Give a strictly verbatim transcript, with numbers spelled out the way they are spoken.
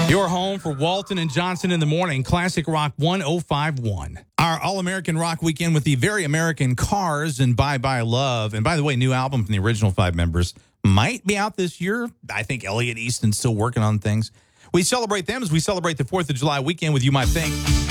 Your home for Walton and Johnson in the morning. Classic Rock one oh five point one. Our All-American Rock Weekend with the Very American Cars and Bye Bye Love. And by the way, new album from the original five members might be out this year. I think Elliot Easton's still working on things. We celebrate them as we celebrate the fourth of July weekend with You Might Think.